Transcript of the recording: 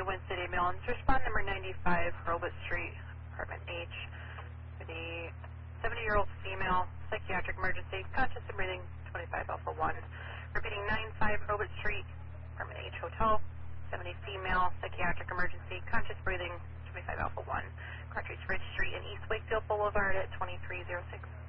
to Wind City Ambulance. Respond number 95, Hurlbut Street, apartment H. For the 70-year-old female, psychiatric emergency, conscious and breathing, 25 Alpha 1. Repeating 95 Hurlbut Street, apartment H Hotel. 70 female, psychiatric emergency, conscious breathing, 25 Alpha 1. Cartridge Ridge Street and East Wakefield Boulevard at 2306.